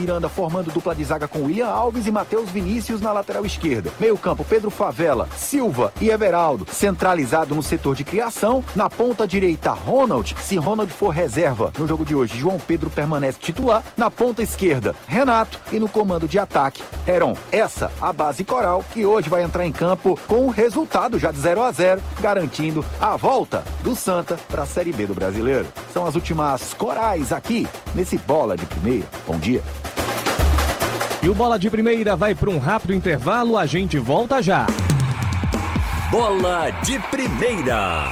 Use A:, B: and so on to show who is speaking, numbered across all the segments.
A: Miranda formando dupla de zaga com William Alves e Matheus Vinícius na lateral esquerda. Meio campo, Pedro Favela, Silva e Everaldo, centralizado no setor de criação. Na ponta direita, Ronald, se Ronald for reserva no jogo de hoje, João Pedro permanece titular. Na ponta esquerda, Renato, e no comando de ataque, Heron. Essa a base coral que hoje vai entrar em campo com o resultado já de 0-0, garantindo a volta do Santa para a Série B do Brasileiro. São as últimas corais aqui nesse Bola de Primeira. Bom dia.
B: E o Bola de Primeira vai para um rápido intervalo, a gente volta já.
C: Bola de Primeira.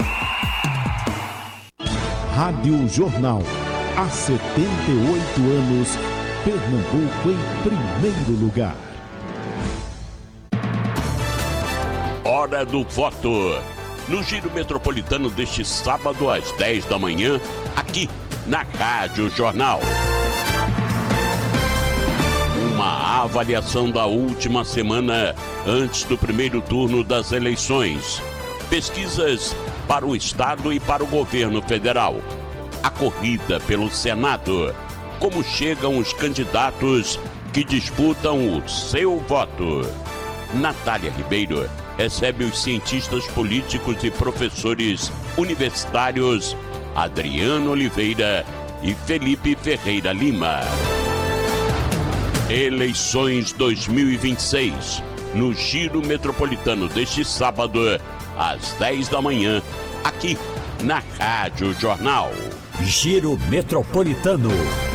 D: Rádio Jornal. Há 78 anos, Pernambuco em primeiro lugar.
E: Hora do voto. No Giro Metropolitano deste sábado às 10 da manhã, aqui na Rádio Jornal. Uma avaliação da última semana antes do primeiro turno das eleições. Pesquisas para o Estado e para o governo federal. A corrida pelo Senado. Como chegam os candidatos que disputam o seu voto. Natália Ribeiro recebe os cientistas políticos e professores universitários Adriano Oliveira e Felipe Ferreira Lima. Eleições 2026, no Giro Metropolitano deste sábado, às 10 da manhã, aqui na Rádio Jornal.
C: Giro Metropolitano.